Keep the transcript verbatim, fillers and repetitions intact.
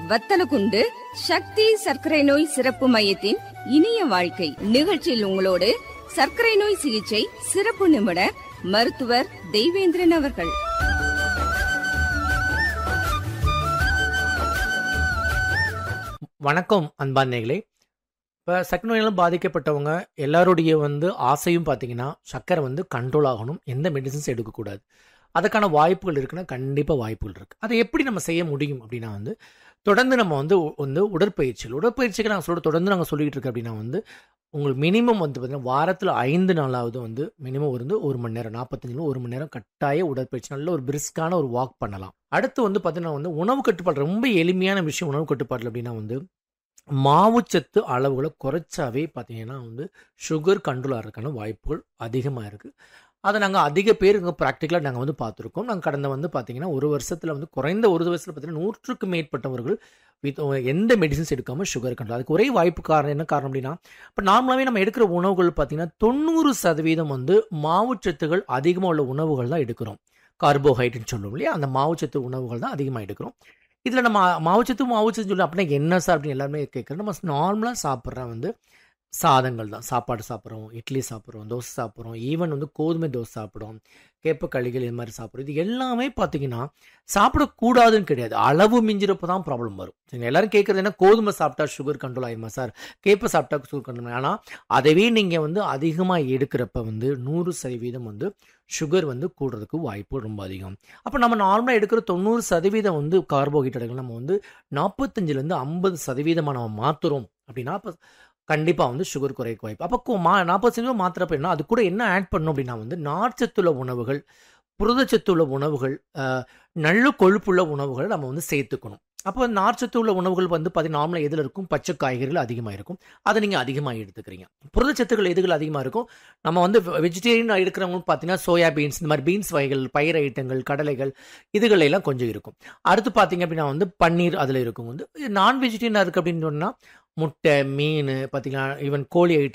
வத்தலகுண்டு சக்தி சர்க்கரை நோய் சிறப்பு மையத்தின் இனிய வாழ்க்கை நிகழ்ச்சியில் உங்களோடு சர்க்கரை நோய் சிகிச்சை சிறப்பு நிபுணர் மருத்துவர் தெய்வேந்திரன் அவர்கள். வணக்கம் அன்பானேகளே. இப்போ சர்க்கரை நோயால் பாதிக்கப்பட்டவங்க எல்லாருடைய வந்து ஆசையும் பார்த்தீங்கன்னா சர்க்கரை வந்து கண்ட்ரோல் ஆகணும், எந்த மெடிசன்ஸ் எடுக்கக்கூடாது. அதுக்கான வாய்ப்புகள் இருக்குன்னா கண்டிப்பாக வாய்ப்புகள் இருக்குது. அதை எப்படி நம்ம செய்ய முடியும் அப்படின்னா வந்து தொடர்ந்து நம்ம வந்து வந்து உடற்பயிற்சிகள் உடற்பயிற்சிகள் நாங்கள் சொல்ல தொடர்ந்து நாங்கள் சொல்லிகிட்டு இருக்கோம். அப்படின்னா வந்து உங்களுக்கு மினிமம் வந்து பார்த்தீங்கன்னா வாரத்தில் ஐந்து நாளாவது வந்து மினிமம் வந்து ஒரு மணி நேரம் நாற்பத்தஞ்சு ஒரு மணி நேரம் கட்டாய உடற்பயிற்சி, நல்ல ஒரு பிரிஸ்கான ஒரு வாக் பண்ணலாம். அடுத்து வந்து பார்த்தீங்கன்னா வந்து உணவு கட்டுப்பாடு ரொம்ப எளிமையான விஷயம். உணவு கட்டுப்பாடு அப்படின்னா வந்து மாவுச்சத்து அளவுகளை குறைச்சாவே பார்த்தீங்கன்னா வந்து சுகர் கண்ட்ரோல் ஆகிறதுக்கான வாய்ப்புகள் அதிகமாக இருக்குது. அதை நாங்கள் அதிக பேர் இங்கே ப்ராக்டிக்கலாக நாங்கள் வந்து பார்த்துருக்கோம். நாங்கள் கடந்த வந்து பார்த்தீங்கன்னா ஒரு வருஷத்தில் வந்து குறைந்த ஒரு வருஷத்தில் பார்த்தீங்கன்னா நூற்றுக்கு மேற்பட்டவர்கள் வித் எந்த மெடிசன்ஸ் எடுக்காமல் சுகர் கண்ட்ரோல். அதுக்கு ஒரே வாய்ப்பு காரணம் என்ன காரணம் அப்படின்னா இப்போ நார்மலாகவே நம்ம எடுக்கிற உணவுகள் பார்த்தீங்கன்னா தொண்ணூறு சதவீதம் வந்து மாவுச்சத்துகள் அதிகமாக உள்ள உணவுகள் தான் எடுக்கிறோம். கார்போஹைட்ரேட்னு சொல்லுவோம் இல்லையா, அந்த மாவுச்சத்து உணவுகள் தான் அதிகமாக எடுக்கிறோம். இதில் நம்ம மாவுச்சத்து மாவுச்சத்து சொல்லி அப்படின்னா என்ன சார் அப்படின்னு எல்லாருமே கேட்குறோம். நம்ம நார்மலாக சாப்பிட்ற வந்து சாதங்கள் தான், சாப்பாடு சாப்பிட்றோம், இட்லி சாப்பிட்றோம், தோசை சாப்பிட்றோம், ஈவன் வந்து கோதுமை தோசை சாப்பிட்றோம், கேப்பக்களிகள் இது மாதிரி சாப்பிட்றோம். இது எல்லாமே பார்த்தீங்கன்னா சாப்பிடக்கூடாதுன்னு கிடையாது, அளவு மிஞ்சிறப்போ தான் ப்ராப்ளம் வரும். நீங்கள் எல்லாரும் கேட்குறது என்ன, கோதுமை சாப்பிட்டா சுகர் கண்ட்ரோல் ஆகிருமா சார், கேப்பை சாப்பிட்டா சுகர் கண்ட்ரோல். ஆனால் அதவே நீங்கள் வந்து அதிகமாக எடுக்கிறப்ப வந்து நூறு சதவீதம் வந்து சுகர் வந்து கூடுறதுக்கு வாய்ப்பு ரொம்ப அதிகம். அப்போ நம்ம நார்மலாக எடுக்கிற தொண்ணூறு சதவீதம் வந்து கார்போஹைட்ரேட்டுகள் நம்ம வந்து நாற்பத்தஞ்சுலேருந்து ஐம்பது சதவீதமாக நம்ம மாற்றுறோம் அப்படின்னா அப்போ கண்டிப்பாக வந்து சுகர் குறைக்க வாய்ப்பு. அப்போ மா நாற்பது சதவீதம் மாத்திரப்ப என்ன அது கூட என்ன ஆட் பண்ணணும் அப்படின்னா வந்து நார்ச்சத்துள்ள உணவுகள், புரதச்சத்துள்ள உணவுகள், நல்ல கொழுப்புள்ள உணவுகள் நம்ம வந்து சேர்த்துக்கணும். அப்போ நார்ச்சத்து உள்ள உணவுகள் வந்து பார்த்தீங்கன்னா நார்மலாக எதில் இருக்கும், பச்சை காய்கறிகள் அதிகமாக இருக்கும், அதை நீங்கள் அதிகமாக எடுத்துக்கிறீங்க. புரதச்சத்துக்கள் எதுகள் அதிகமாக இருக்கும், நம்ம வந்து வெஜிடேரியன் எடுக்கிறவங்க பார்த்தீங்கன்னா சோயா பீன்ஸ், இந்த மாதிரி பீன்ஸ் வகைகள், பயிர் ஐட்டங்கள், கடலைகள் இதுகள் எல்லாம் கொஞ்சம் இருக்கும். அடுத்து பார்த்தீங்க அப்படின்னா வந்து பன்னீர் அதில் இருக்கும். வந்து நான் வெஜிடேரியனாக இருக்குது அப்படின்னு சொன்னால் முட்டை, மீன் பார்த்தீங்கன்னா ஈவன் கோழி ஐட்டம்